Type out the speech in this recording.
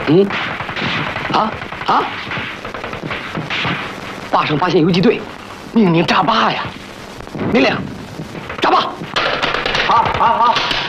嗯，坝上发现游击队，命令炸坝呀！命令，炸坝！ 好。